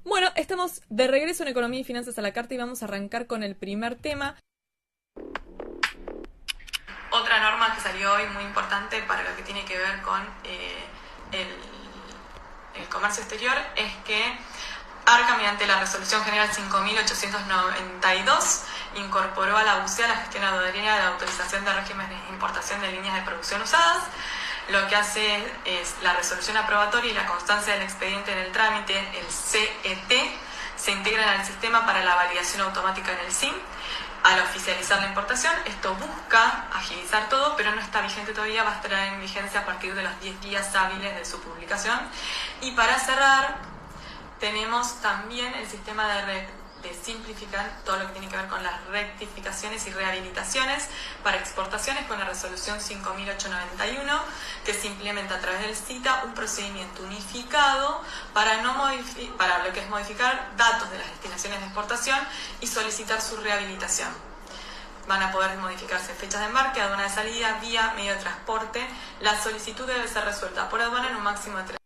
Bueno, estamos de regreso en Economía y Finanzas a la Carta y vamos a arrancar con el primer tema. Otra norma que salió hoy muy importante para lo que tiene que ver con el comercio exterior es que ARCA, mediante la Resolución General 5.892, incorporó a la UCEA la gestión aduanera de la autorización de regímenes de importación de líneas de producción usadas. Lo que hace es la resolución aprobatoria y la constancia del expediente en el trámite, el CET, se integran al sistema para la validación automática en el SIM. Al oficializar la importación, esto busca agilizar todo, pero no está vigente todavía, va a estar en vigencia a partir de los 10 días hábiles de su publicación. Y para cerrar, tenemos también el sistema de simplificar todo lo que tiene que ver con las rectificaciones y rehabilitaciones para exportaciones con la resolución 5.891, que se implementa a través del CITA un procedimiento unificado para lo que es modificar datos de las destinaciones de exportación y solicitar su rehabilitación. Van a poder modificarse fechas de embarque, aduana de salida, vía, medio de transporte. La solicitud debe ser resuelta por aduana en un máximo de 3